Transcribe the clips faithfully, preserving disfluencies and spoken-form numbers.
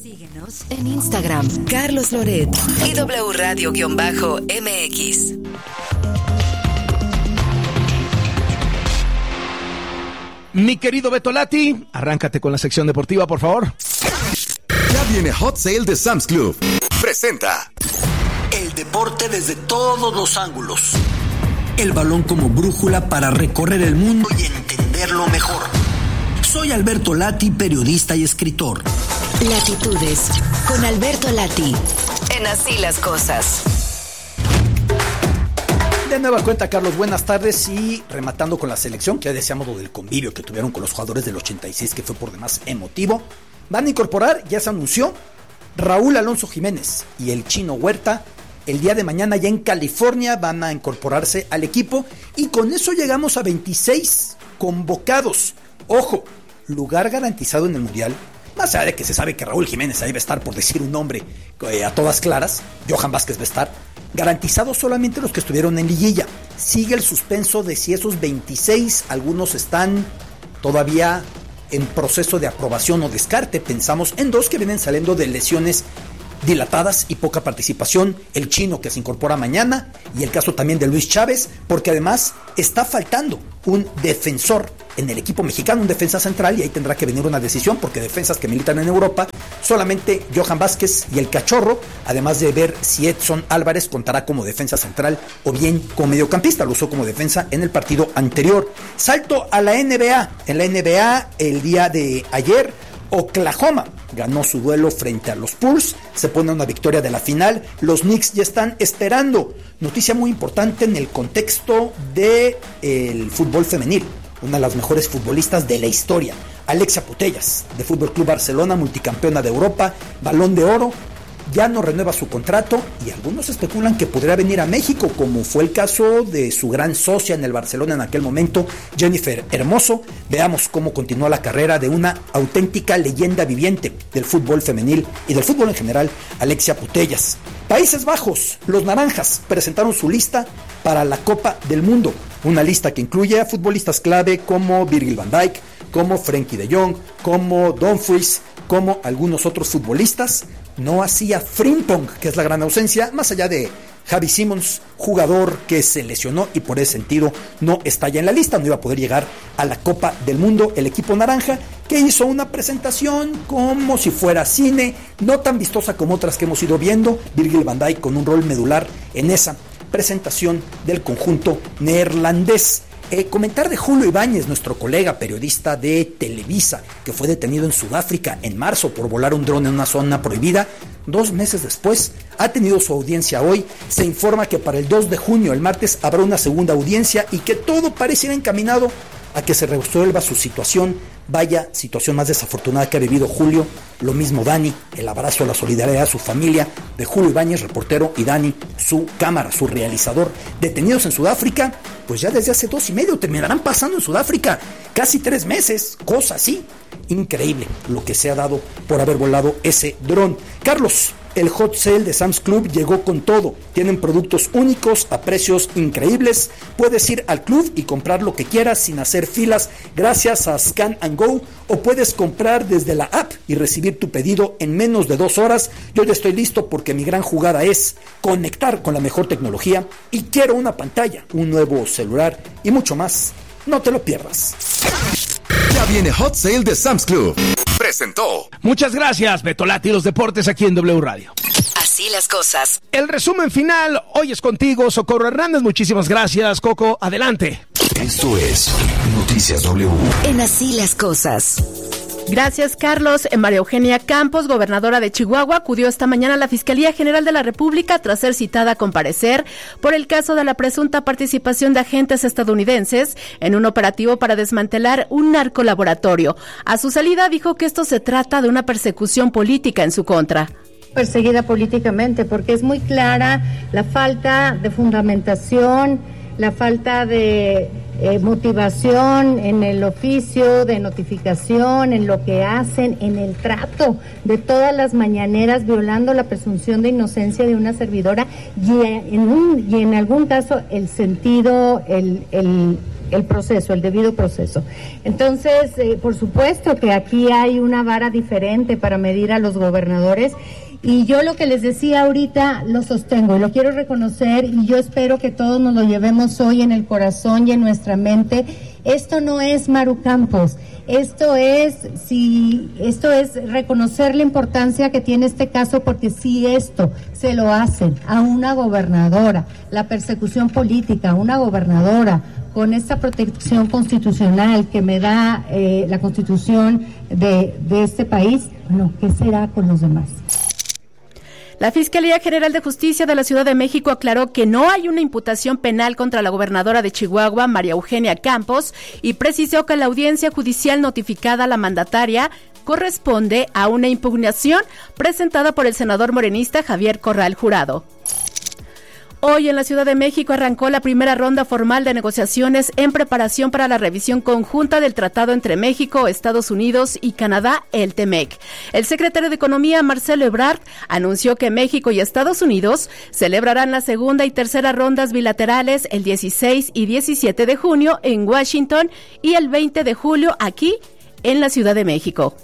Síguenos en Instagram, Carlos Loret y W Radio-M X. Mi querido Beto Lati, arráncate con la sección deportiva, por favor. Ya viene Hot Sale de Sam's Club. Presenta el deporte desde todos los ángulos. El balón como brújula para recorrer el mundo y entenderlo mejor. Soy Alberto Lati, periodista y escritor. Latitudes, con Alberto Lati, en Así las Cosas. De nueva cuenta, Carlos, buenas tardes. Y rematando con la selección, que ya decíamos lo del convivio que tuvieron con los jugadores del ochenta y seis, que fue por demás emotivo. Van a incorporar, ya se anunció, Raúl Alonso Jiménez y el Chino Huerta. El día de mañana ya en California van a incorporarse al equipo. Y con eso llegamos a veintiséis convocados. Ojo, lugar garantizado en el Mundial. Más allá de que se sabe que Raúl Jiménez ahí va a estar, por decir un nombre eh, a todas claras. Johan Vázquez va a estar. Garantizados solamente los que estuvieron en liguilla. Sigue el suspenso de si esos veintiséis, algunos están todavía en proceso de aprobación o descarte. Pensamos en dos que vienen saliendo de lesiones dilatadas y poca participación, el Chino, que se incorpora mañana, y el caso también de Luis Chávez, porque además está faltando un defensor en el equipo mexicano, un defensa central, y ahí tendrá que venir una decisión, porque defensas que militan en Europa, solamente Johan Vázquez y el Cachorro, además de ver si Edson Álvarez contará como defensa central o bien como mediocampista, lo usó como defensa en el partido anterior. Salto a la N B A, en la N B A el día de ayer, Oklahoma ganó su duelo frente a los Bulls, se pone una victoria de la final, los Knicks ya están esperando. Noticia muy importante en el contexto del fútbol femenil, una de las mejores futbolistas de la historia, Alexia Putellas, de Fútbol Club Barcelona, multicampeona de Europa, Balón de Oro, ya no renueva su contrato y algunos especulan que podría venir a México, como fue el caso de su gran socia en el Barcelona en aquel momento, Jennifer Hermoso. Veamos cómo continúa la carrera de una auténtica leyenda viviente del fútbol femenil y del fútbol en general, Alexia Putellas. Países Bajos, los Naranjas presentaron su lista para la Copa del Mundo, una lista que incluye a futbolistas clave como Virgil van Dijk, como Frenkie de Jong, como Dumfries, como algunos otros futbolistas. No hacía Frimpong, que es la gran ausencia, más allá de Xavi Simons, jugador que se lesionó y por ese sentido no está ya en la lista, no iba a poder llegar a la Copa del Mundo. El equipo naranja, que hizo una presentación como si fuera cine, no tan vistosa como otras que hemos ido viendo. Virgil van Dijk con un rol medular en esa presentación del conjunto neerlandés. Eh, comentar de Julio Ibáñez, nuestro colega periodista de Televisa, que fue detenido en Sudáfrica en marzo por volar un dron en una zona prohibida. Dos meses después ha tenido su audiencia hoy. Se informa que para el dos de junio, el martes, habrá una segunda audiencia y que todo parece ir encaminado a que se resuelva su situación. Vaya situación más desafortunada que ha vivido Julio. Lo mismo Dani, el abrazo a la solidaridad a su familia de Julio Ibáñez, reportero, y Dani, su cámara, su realizador, detenidos en Sudáfrica, pues ya desde hace dos y medio, terminarán pasando en Sudáfrica casi tres meses, cosa así. Increíble lo que se ha dado por haber volado ese dron. Carlos, el Hot Sale de Sam's Club llegó con todo. Tienen productos únicos a precios increíbles. Puedes ir al club y comprar lo que quieras sin hacer filas gracias a Scan and Go, o puedes comprar desde la app y recibir tu pedido en menos de dos horas. Yo ya estoy listo porque mi gran jugada es conectar con la mejor tecnología y quiero una pantalla, un nuevo celular y mucho más. No te lo pierdas. Ya viene Hot Sale de Sam's Club. Presentó. Muchas gracias, Beto Lati, los deportes aquí en W Radio. Así las cosas. El resumen final, hoy es contigo, Socorro Hernández. Muchísimas gracias, Coco. Adelante. Esto es Noticias W. En Así las Cosas. Gracias, Carlos. María Eugenia Campos, gobernadora de Chihuahua, acudió esta mañana a la Fiscalía General de la República tras ser citada a comparecer por el caso de la presunta participación de agentes estadounidenses en un operativo para desmantelar un narcolaboratorio. A su salida dijo que esto se trata de una persecución política en su contra. Perseguida políticamente porque es muy clara la falta de fundamentación, la falta de eh, motivación en el oficio, de notificación, en lo que hacen, en el trato de todas las mañaneras, violando la presunción de inocencia de una servidora y en, un, y en algún caso el sentido, el, el, el proceso, el debido proceso. Entonces, eh, por supuesto que aquí hay una vara diferente para medir a los gobernadores. Y yo lo que les decía ahorita lo sostengo y lo quiero reconocer, y yo espero que todos nos lo llevemos hoy en el corazón y en nuestra mente. Esto no es Maru Campos, esto es si esto es reconocer la importancia que tiene este caso, porque si esto se lo hacen a una gobernadora, la persecución política a una gobernadora con esta protección constitucional que me da eh, la Constitución de, de este país, bueno, ¿qué será con los demás? La Fiscalía General de Justicia de la Ciudad de México aclaró que no hay una imputación penal contra la gobernadora de Chihuahua, María Eugenia Campos, y precisó que la audiencia judicial notificada a la mandataria corresponde a una impugnación presentada por el senador morenista Javier Corral Jurado. Hoy en la Ciudad de México arrancó la primera ronda formal de negociaciones en preparación para la revisión conjunta del tratado entre México, Estados Unidos y Canadá, el TEMEC. El secretario de Economía, Marcelo Ebrard, anunció que México y Estados Unidos celebrarán la segunda y tercera rondas bilaterales el dieciséis y diecisiete de junio en Washington y el veinte de julio aquí en la Ciudad de México.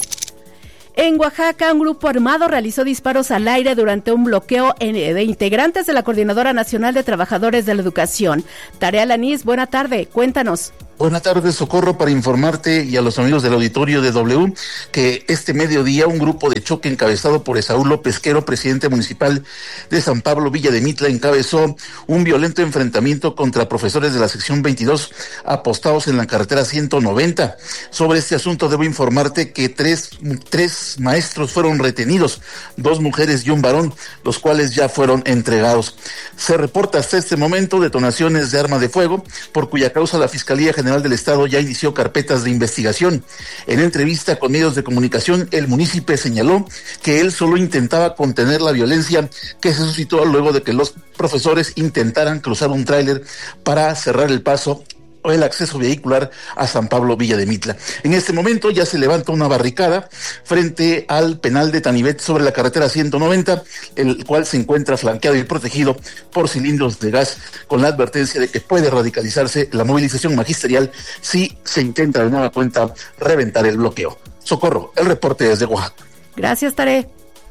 En Oaxaca, un grupo armado realizó disparos al aire durante un bloqueo de integrantes de la Coordinadora Nacional de Trabajadores de la Educación. Tarea Lanís, buena tarde, cuéntanos. Buenas tardes, Socorro, para informarte y a los amigos del auditorio de W que este mediodía un grupo de choque encabezado por Esaú López Quero, presidente municipal de San Pablo Villa de Mitla, encabezó un violento enfrentamiento contra profesores de la sección veintidós apostados en la carretera ciento noventa. Sobre este asunto debo informarte que tres, tres maestros fueron retenidos, dos mujeres y un varón, los cuales ya fueron entregados. Se reporta hasta este momento detonaciones de arma de fuego, por cuya causa la Fiscalía General General del Estado ya inició carpetas de investigación. En entrevista con medios de comunicación, el munícipe señaló que él solo intentaba contener la violencia que se suscitó luego de que los profesores intentaran cruzar un tráiler para cerrar el paso o el acceso vehicular a San Pablo Villa de Mitla. En este momento ya se levanta una barricada frente al penal de Tanivet sobre la carretera ciento noventa, el cual se encuentra flanqueado y protegido por cilindros de gas, con la advertencia de que puede radicalizarse la movilización magisterial si se intenta de nueva cuenta reventar el bloqueo. Socorro, el reporte desde Oaxaca. Gracias, Taré.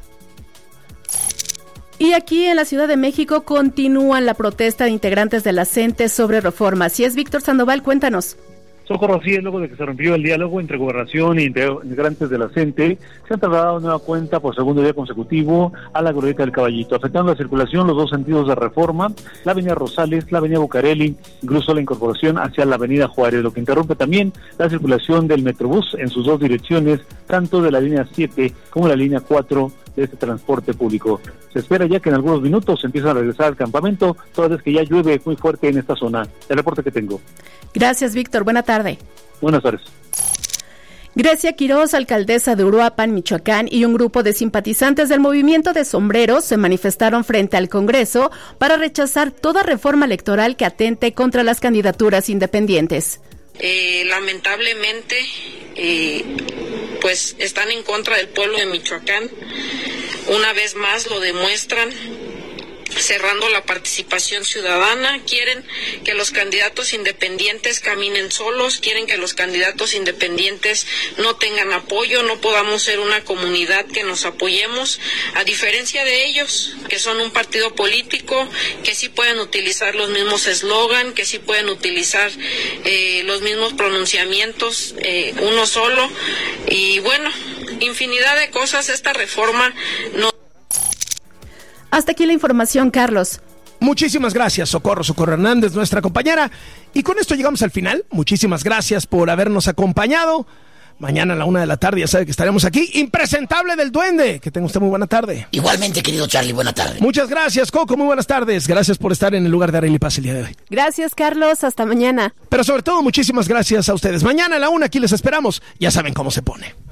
Y aquí en la Ciudad de México continúan la protesta de integrantes de la CENTE sobre reforma. Si es Víctor Sandoval, cuéntanos. Socorro, sí, luego de que se rompió el diálogo entre Gobernación e integrantes de la CENTE, se han trasladado nueva cuenta por segundo día consecutivo a la Glorieta del Caballito, afectando la circulación los dos sentidos de reforma, la avenida Rosales, la avenida Bucareli, incluso la incorporación hacia la avenida Juárez, lo que interrumpe también la circulación del Metrobús en sus dos direcciones, tanto de la línea siete como la línea cuatro de este transporte público. Se espera ya que en algunos minutos se empiezan a regresar al campamento, toda vez que ya llueve muy fuerte en esta zona. El reporte que tengo. Gracias, Víctor. Buena tarde. Buenas tardes. Grecia Quiroz, alcaldesa de Uruapan, Michoacán, y un grupo de simpatizantes del movimiento de sombreros se manifestaron frente al Congreso para rechazar toda reforma electoral que atente contra las candidaturas independientes. Eh, lamentablemente, eh, pues están en contra del pueblo de Michoacán. Una vez más lo demuestran, cerrando la participación ciudadana. Quieren que los candidatos independientes caminen solos, quieren que los candidatos independientes no tengan apoyo, no podamos ser una comunidad que nos apoyemos, a diferencia de ellos, que son un partido político, que sí pueden utilizar los mismos eslogan, que sí pueden utilizar eh, los mismos pronunciamientos, eh, uno solo, y bueno, infinidad de cosas. Esta reforma no. Hasta aquí la información, Carlos. Muchísimas gracias, Socorro, Socorro Hernández, nuestra compañera. Y con esto llegamos al final. Muchísimas gracias por habernos acompañado. Mañana a la una de la tarde ya sabe que estaremos aquí. Impresentable del Duende. Que tenga usted muy buena tarde. Igualmente, querido Charlie, buena tarde. Muchas gracias, Coco, muy buenas tardes. Gracias por estar en el lugar de Arely Paz el día de hoy. Gracias, Carlos, hasta mañana. Pero sobre todo, muchísimas gracias a ustedes. Mañana a la una aquí les esperamos. Ya saben cómo se pone.